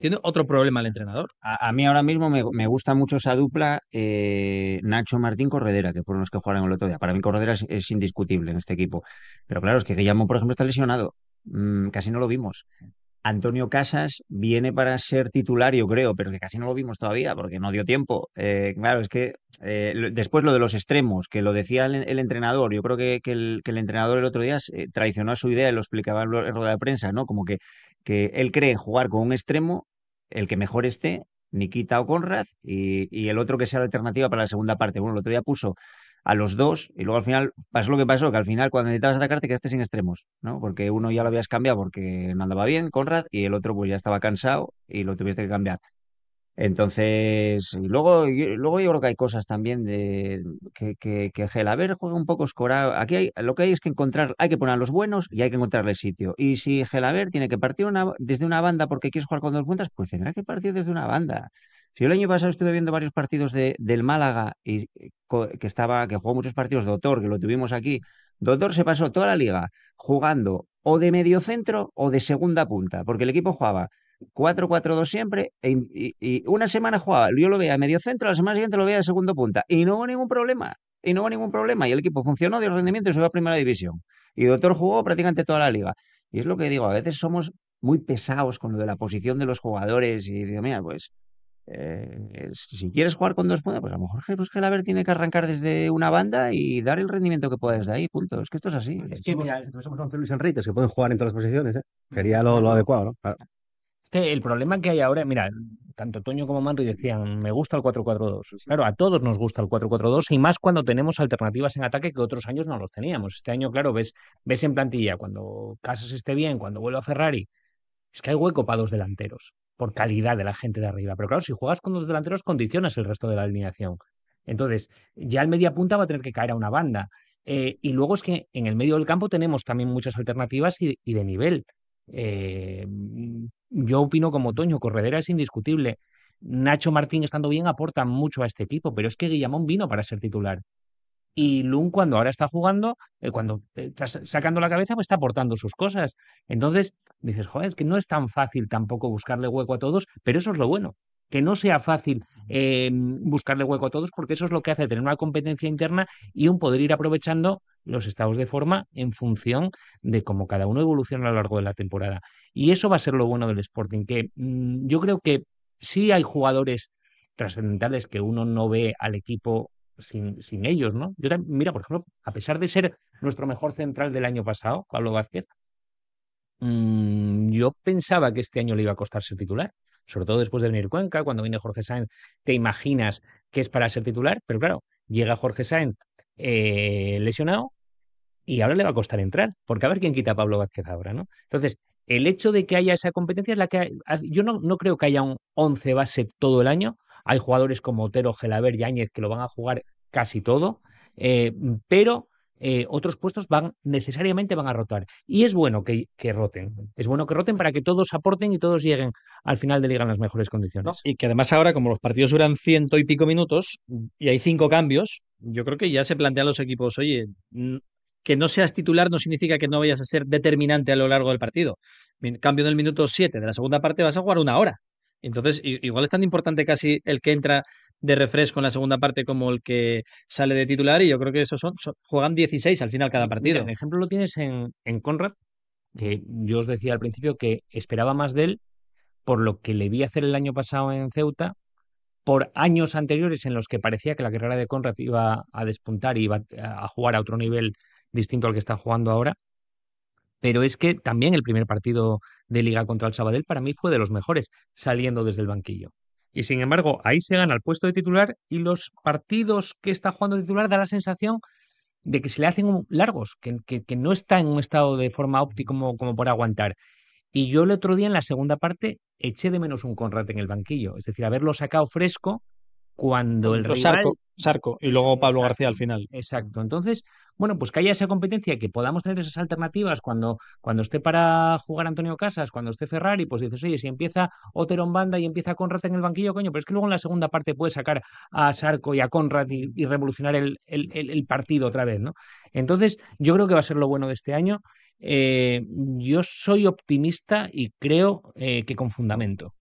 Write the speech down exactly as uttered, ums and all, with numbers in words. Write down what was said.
tiene otro problema el entrenador. A, a mí ahora mismo me, me gusta mucho esa dupla eh, Nacho Martín Corredera, que fueron los que jugaron el otro día. Para mí Corredera es, es indiscutible en este equipo. Pero claro, es que Guillermo, por ejemplo, está lesionado. Mm, casi no lo vimos. Antonio Casas viene para ser titular, yo creo, pero que casi no lo vimos todavía porque no dio tiempo. Eh, claro, es que eh, lo- después lo de los extremos, que lo decía el, el entrenador, yo creo que, que el, que el entrenador el otro día eh, traicionó su idea y lo explicaba en ru- en rueda de prensa, ¿no? Como que, que él cree en jugar con un extremo, el que mejor esté, Nikita o Conrad, y, y el otro que sea la alternativa para la segunda parte. Bueno, el otro día puso a los dos y luego al final pasó lo que pasó, que al final cuando necesitabas atacar te quedaste sin extremos, ¿no? Porque uno ya lo habías cambiado porque no andaba bien, Conrad, y el otro pues ya estaba cansado y lo tuviste que cambiar. Entonces, y luego, y luego yo creo que hay cosas también de que, que, que Gelaber juega un poco escorado. Aquí hay, lo que hay es que encontrar, hay que poner a los buenos y hay que encontrarle sitio. Y si Gelaber tiene que partir una- desde una banda porque quieres jugar con dos puntas, pues tendrá que partir desde una banda. Si el año pasado estuve viendo varios partidos de, del Málaga y co- que estaba, que jugó muchos partidos Doctor, que lo tuvimos aquí, Doctor se pasó toda la liga jugando o de medio centro o de segunda punta, porque el equipo jugaba cuatro cuatro dos siempre, e in- y, y una semana jugaba, yo lo veía de medio centro, la semana siguiente lo veía de segundo punta, y no hubo ningún problema, y no hubo ningún problema, y el equipo funcionó, dio rendimiento y subió a primera división. Y Doctor jugó prácticamente toda la liga. Y es lo que digo, a veces somos muy pesados con lo de la posición de los jugadores, y digo, mira, pues eh, si quieres jugar con dos puntas, pues a lo mejor pues, Gelaber tiene que arrancar desde una banda y dar el rendimiento que pueda desde ahí, punto. Es que esto es así. Pues Es que somos, mira, entonces somos once Luis Enriques que pueden jugar en todas las posiciones, ¿eh? Sería lo, lo Claro. adecuado, ¿no? Claro. Que el problema que hay ahora, mira, tanto Toño como Manri decían, me gusta el cuatro cuatro dos. Claro, a todos nos gusta el cuatro cuatro dos y más cuando tenemos alternativas en ataque que otros años no los teníamos. Este año, claro, ves, ves en plantilla, cuando Casas esté bien, cuando vuelva a Ferrari, es que hay hueco para dos delanteros, por calidad de la gente de arriba. Pero claro, si juegas con dos delanteros, condicionas el resto de la alineación. Entonces, ya el media punta va a tener que caer a una banda. Eh, y luego es que en el medio del campo tenemos también muchas alternativas y, y de nivel. Eh, yo opino como Toño, Corredera es indiscutible. Nacho Martín estando bien aporta mucho a este equipo, pero es que Guillamón vino para ser titular. Y Lun, cuando ahora está jugando, eh, cuando eh, está sa- sacando la cabeza, pues está aportando sus cosas. Entonces, dices, joder, es que no es tan fácil tampoco buscarle hueco a todos, pero eso es lo bueno, que no sea fácil eh, buscarle hueco a todos, porque eso es lo que hace tener una competencia interna y un poder ir aprovechando los estados de forma en función de cómo cada uno evoluciona a lo largo de la temporada. Y eso va a ser lo bueno del Sporting, que mm, yo creo que sí hay jugadores trascendentales que uno no ve al equipo sin, sin ellos, ¿no? Yo tam- mira, por ejemplo, a pesar de ser nuestro mejor central del año pasado, Pablo Vázquez, mm, yo pensaba que este año le iba a costar ser titular, sobre todo después de venir Cuenca, cuando viene Jorge Sáenz, te imaginas que es para ser titular, pero claro, llega Jorge Sáenz eh, lesionado y ahora le va a costar entrar, porque a ver quién quita a Pablo Vázquez ahora, ¿no? Entonces, el hecho de que haya esa competencia es la que ha- ha- yo no, no creo que haya un once base todo el año. Hay jugadores como Otero, Gelaber, Yáñez que lo van a jugar casi todo, eh, pero eh, otros puestos van necesariamente van a rotar. Y es bueno que, que roten. Es bueno que roten para que todos aporten y todos lleguen al final de liga en las mejores ¿no? condiciones. Y que además ahora, como los partidos duran ciento y pico minutos y hay cinco cambios, yo creo que ya se plantean los equipos, oye, mm, que no seas titular no significa que no vayas a ser determinante a lo largo del partido. En cambio, en el minuto siete de la segunda parte vas a jugar una hora. Entonces, i- igual es tan importante casi el que entra de refresco en la segunda parte como el que sale de titular y yo creo que esos son, son- juegan dieciséis al final cada Y mira, el partido. ejemplo lo tienes en, en Conrad, que yo os decía al principio que esperaba más de él por lo que le vi hacer el año pasado en Ceuta, por años anteriores en los que parecía que la carrera de Conrad iba a despuntar y iba a jugar a otro nivel distinto al que está jugando ahora. Pero es que también el primer partido de Liga contra el Sabadell para mí fue de los mejores, saliendo desde el banquillo. Y sin embargo, ahí se gana el puesto de titular y los partidos que está jugando de titular da la sensación de que se le hacen un- largos, que, que- que no está en un estado de forma óptima como, como por aguantar. Y yo el otro día en la segunda parte eché de menos un Conrad en el banquillo, es decir, haberlo sacado fresco cuando Cuando el entró rival... Sarco, Sarco y Es, luego Pablo García exacto, al final. exacto. Entonces, bueno, pues que haya esa competencia, que podamos tener esas alternativas cuando, cuando esté para jugar Antonio Casas, cuando esté Ferrari, pues dices, oye, si empieza Otero en banda y empieza Conrad en el banquillo, coño, pero es que luego en la segunda parte puede sacar a Sarco y a Conrad y, y revolucionar el, el, el- el partido otra vez, ¿no? Entonces, yo creo que va a ser lo bueno de este año. Eh, yo soy optimista y creo eh, que con fundamento.